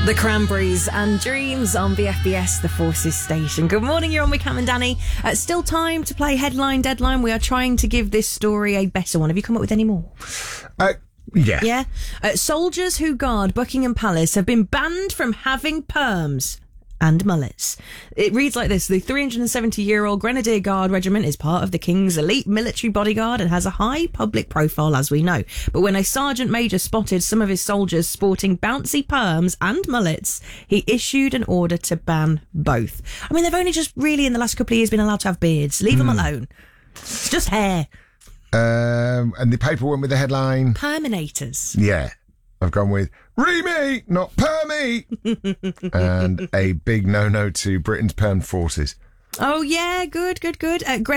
The Cranberries and Dreams on BFBS, the Forces station. Good morning, you're on with Cam and Danny. Still time to play Headline Deadline. We are trying to give this story a better one. Have you come up with any more? Yeah. Yeah? Soldiers who guard Buckingham Palace have been banned from having perms and mullets. It reads like this. The 370-year-old Grenadier Guard Regiment is part of the King's elite military bodyguard and has a high public profile, as we know. But when a sergeant major spotted some of his soldiers sporting bouncy perms and mullets, he issued an order to ban both. I mean, they've only just really in the last couple of years been allowed to have beards. Leave them alone. It's just hair. And the paper went with the headline. Perminators. Yeah. I've gone with Remy, not Permy. And a big no-no to Britain's perm forces. Oh, yeah. Good. Greg